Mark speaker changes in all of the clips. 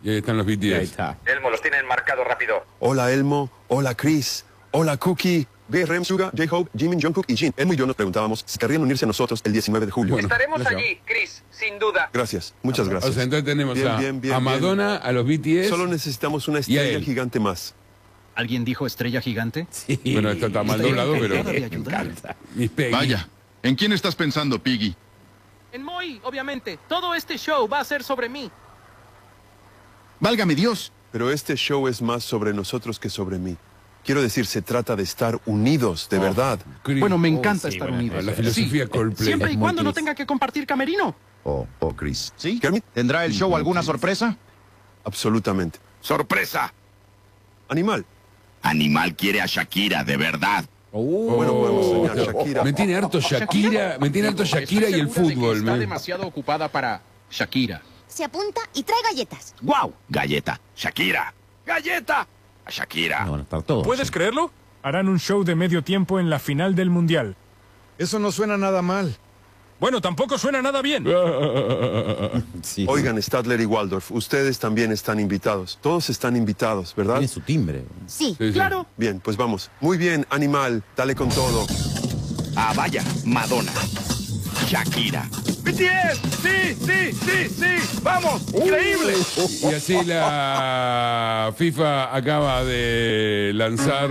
Speaker 1: Y ahí están los BTS.
Speaker 2: Ahí está.
Speaker 3: Elmo, los tienen marcados rápido.
Speaker 4: Hola Elmo, hola Chris, hola Cookie, BRM Suga, J-Hope, Jimin, Jungkook y Jin. Elmo y yo nos preguntábamos si querrían unirse a nosotros el 19 de julio.
Speaker 1: Bueno,
Speaker 3: Estaremos
Speaker 1: gracias.
Speaker 3: allí, Chris, sin duda.
Speaker 4: Gracias, muchas gracias.
Speaker 1: O sea, entonces tenemos
Speaker 4: Bien,
Speaker 1: a Madonna, a los BTS.
Speaker 4: Solo necesitamos una
Speaker 1: Y a
Speaker 4: estrella
Speaker 1: él.
Speaker 4: gigante más.
Speaker 5: ¿Alguien dijo estrella gigante?
Speaker 2: Sí.
Speaker 1: Bueno, esto está mal doblado, pero...
Speaker 5: Todavía
Speaker 2: Me
Speaker 5: ayudar.
Speaker 2: encanta.
Speaker 1: Mis Peggy.
Speaker 6: Vaya, ¿en quién estás pensando, Piggy?
Speaker 7: En Moy, obviamente. Todo este show va a ser sobre mí.
Speaker 6: Válgame Dios.
Speaker 4: Pero este show es más sobre nosotros que sobre mí. Quiero decir, se trata de estar unidos, de verdad.
Speaker 1: Chris.
Speaker 5: Bueno, me encanta
Speaker 2: sí,
Speaker 5: estar
Speaker 2: bueno,
Speaker 5: unidos.
Speaker 1: La filosofía Coldplay.
Speaker 7: Siempre y
Speaker 2: muy
Speaker 7: cuando no
Speaker 2: Chris.
Speaker 7: tenga que compartir camerino.
Speaker 8: Oh, Chris.
Speaker 5: ¿Sí?
Speaker 4: Kermit,
Speaker 5: ¿Tendrá el show alguna sorpresa?
Speaker 4: absolutamente.
Speaker 8: ¡Sorpresa!
Speaker 4: Animal.
Speaker 8: Animal quiere a Shakira, de verdad.
Speaker 4: Bueno, podemos soñar, Shakira.
Speaker 1: Me tiene harto Shakira, me tiene harto Shakira y el fútbol.
Speaker 5: Está
Speaker 1: man.
Speaker 5: demasiado ocupada para Shakira.
Speaker 9: Se apunta y trae galletas.
Speaker 8: ¡Guau! Galleta. Shakira. ¡Galleta! A Shakira.
Speaker 2: No van a estar todos.
Speaker 10: ¿Puedes creerlo? Harán un show de medio tiempo en la final del Mundial.
Speaker 11: Eso no suena nada mal.
Speaker 10: Bueno, tampoco suena nada bien.
Speaker 2: Sí.
Speaker 4: Oigan, Stadler y Waldorf, ustedes también están invitados. Todos están invitados, ¿verdad?
Speaker 2: Tiene su timbre.
Speaker 9: Sí.
Speaker 1: Sí, sí.
Speaker 7: Claro.
Speaker 4: Bien, pues vamos. Muy bien, Animal, dale con todo.
Speaker 8: Ah, vaya. Madonna. Shakira.
Speaker 3: ¡BTS! ¡Sí, sí, sí, sí! ¡Vamos! ¡Increíble!
Speaker 1: Y así la FIFA acaba de lanzar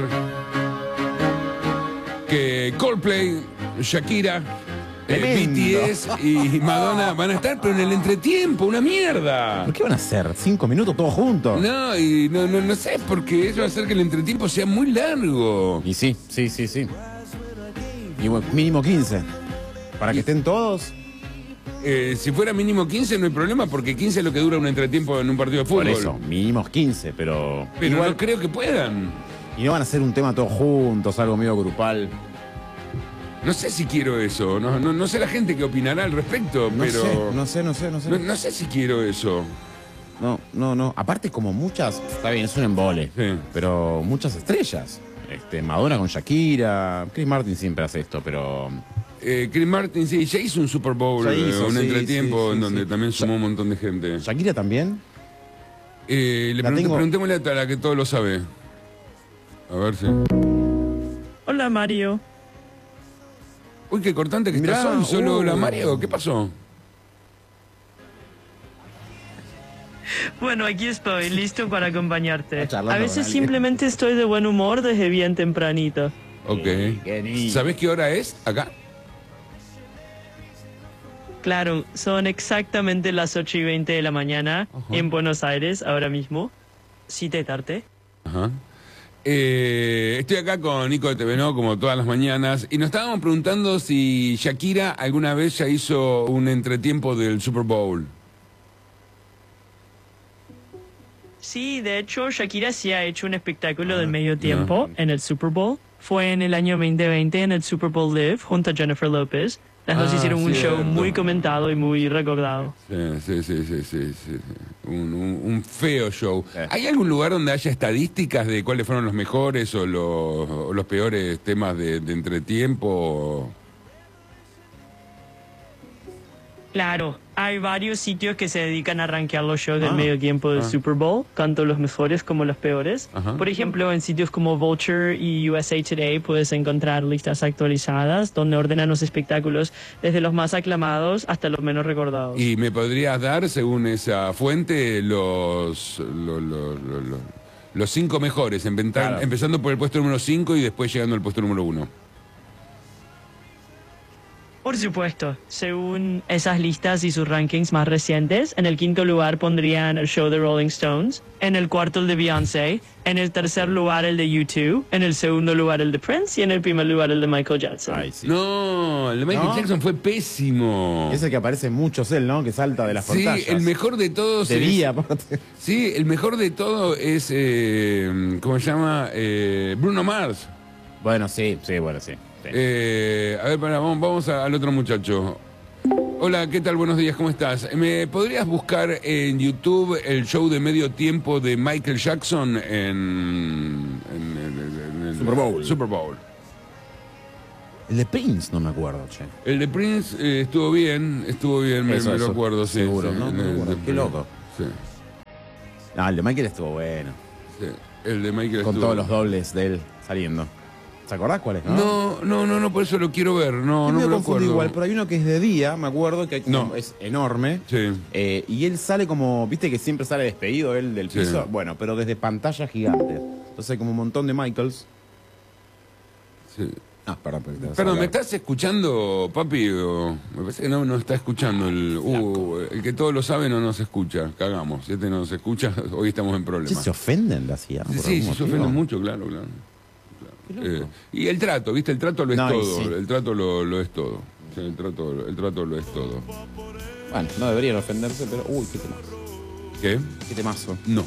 Speaker 1: que Coldplay, Shakira, BTS y Madonna van a estar, pero en el entretiempo, una mierda.
Speaker 2: ¿Por qué van a hacer? 5 minutos todos juntos.
Speaker 1: No, y no sé, porque eso va a hacer que el entretiempo sea muy largo.
Speaker 2: Y sí. Y bueno, mínimo 15. Para que estén todos.
Speaker 1: Si fuera mínimo 15 no hay problema, porque 15 es lo que dura un entretiempo en un partido de fútbol.
Speaker 2: Por eso, mínimos 15, pero.
Speaker 1: Pero
Speaker 2: igual,
Speaker 1: no creo que puedan.
Speaker 2: y no van a hacer un tema todos juntos, algo medio grupal.
Speaker 1: No sé si quiero eso, no sé la gente que opinará al respecto,
Speaker 2: No
Speaker 1: pero...
Speaker 2: sé.
Speaker 1: No sé si quiero eso.
Speaker 2: No. Aparte, como muchas. Está bien, es un embole.
Speaker 1: Sí.
Speaker 2: Pero muchas estrellas. Madonna con Shakira. Chris Martin siempre hace esto, pero.
Speaker 1: Chris Martin, sí, ya hizo un Super Bowl,
Speaker 2: Ya hizo,
Speaker 1: un
Speaker 2: sí,
Speaker 1: entretiempo
Speaker 2: sí,
Speaker 1: en donde
Speaker 2: sí.
Speaker 1: también sumó un montón de gente.
Speaker 2: Shakira también.
Speaker 1: Preguntémosle a la que todo lo sabe. A ver si...
Speaker 12: Hola, Mario.
Speaker 1: Uy, qué cortante que
Speaker 2: Mirá,
Speaker 1: está solo la Mario. ¿Qué pasó?
Speaker 12: Bueno, aquí estoy, listo para acompañarte.
Speaker 2: Está charlando
Speaker 12: A
Speaker 2: con
Speaker 12: veces
Speaker 2: alguien.
Speaker 12: simplemente estoy de buen humor desde bien tempranito.
Speaker 1: Ok. ¿Sabés qué hora es acá?
Speaker 12: Claro, son exactamente las 8:20 de la mañana en Buenos Aires ahora mismo. Sí, te tarte.
Speaker 1: Ajá. Estoy acá con Nico de TV No, como todas las mañanas, y nos estábamos preguntando si Shakira alguna vez ya hizo un entretiempo del Super Bowl.
Speaker 12: Sí, de hecho, Shakira sí ha hecho un espectáculo de medio tiempo en el Super Bowl. Fue en el año 2020 en el Super Bowl Live junto a Jennifer Lopez. Las dos hicieron un show
Speaker 1: cierto.
Speaker 12: muy comentado y muy recordado.
Speaker 1: Sí. Un feo show. ¿Hay algún lugar donde haya estadísticas de cuáles fueron los mejores o los peores temas de entretiempo?
Speaker 12: Claro, hay varios sitios que se dedican a rankear los shows del medio tiempo del Super Bowl, tanto los mejores como los peores.
Speaker 1: Ajá.
Speaker 12: Por ejemplo, en sitios como Vulture y USA Today puedes encontrar listas actualizadas donde ordenan los espectáculos desde los más aclamados hasta los menos recordados.
Speaker 1: ¿Y me podrías dar, según esa fuente, los 5 mejores,
Speaker 2: Claro.
Speaker 1: empezando por el puesto número 5 y después llegando al puesto número 1?
Speaker 12: Por supuesto, según esas listas y sus rankings más recientes, en el quinto lugar pondrían el show de Rolling Stones, en el cuarto el de Beyoncé, en el tercer lugar el de U2, en el segundo lugar el de Prince y en el primer lugar el de Michael Jackson.
Speaker 2: Ay, sí.
Speaker 1: No, el de Michael
Speaker 2: ¿No?
Speaker 1: Jackson fue pésimo.
Speaker 2: Es el que aparece en muchos él, ¿no? Que salta de las
Speaker 1: Sí,
Speaker 2: pantallas.
Speaker 1: el mejor de todos
Speaker 2: De
Speaker 1: es...
Speaker 2: día, aparte.
Speaker 1: Sí, el mejor de todo es... ¿cómo se llama? Bruno Mars.
Speaker 2: Bueno, sí.
Speaker 1: A ver, vamos al otro muchacho. Hola, ¿qué tal? Buenos días, ¿cómo estás? ¿Me podrías buscar en YouTube el show de medio tiempo de Michael Jackson en el
Speaker 2: Super Bowl. El de Prince no me acuerdo, che.
Speaker 1: El de Prince estuvo bien, me lo acuerdo, sí.
Speaker 2: seguro,
Speaker 1: sí,
Speaker 2: ¿no?
Speaker 1: el
Speaker 2: Me
Speaker 1: de
Speaker 2: acuerdo. Qué
Speaker 1: Prince,
Speaker 2: loco.
Speaker 1: sí.
Speaker 2: No, el de Michael estuvo bueno.
Speaker 1: Sí, el de Michael
Speaker 2: Con
Speaker 1: estuvo-
Speaker 2: todos los dobles de él saliendo. ¿Se acordás cuál es?
Speaker 1: No, por eso lo quiero ver. No,
Speaker 2: Yo
Speaker 1: no
Speaker 2: me
Speaker 1: me lo
Speaker 2: confundí
Speaker 1: acuerdo.
Speaker 2: igual, pero hay uno que es de día, me acuerdo que
Speaker 1: No.
Speaker 2: es enorme.
Speaker 1: Sí.
Speaker 2: Y él sale como, viste que siempre sale despedido él del
Speaker 1: Sí.
Speaker 2: piso. Bueno, pero desde pantalla gigante. Entonces hay como un montón de Michaels.
Speaker 1: Sí.
Speaker 2: Ah, perdón. pero te vas a
Speaker 1: Perdón, ¿me
Speaker 2: hablar.
Speaker 1: estás escuchando, papi? O- me parece que no está escuchando. El que todo lo sabe no nos escucha. Cagamos. Si este no nos escucha, hoy estamos en
Speaker 2: Sí,
Speaker 1: problemas.
Speaker 2: se ofenden la CIA.
Speaker 1: Sí, sí, se ofenden mucho, claro. Y el trato, ¿viste? El trato lo es
Speaker 2: No, y
Speaker 1: todo.
Speaker 2: sí.
Speaker 1: El trato lo es todo. Sí, el trato lo es todo.
Speaker 2: Bueno, no deberían ofenderse, pero. Uy, qué temazo.
Speaker 1: ¿Qué?
Speaker 2: Qué temazo.
Speaker 1: No.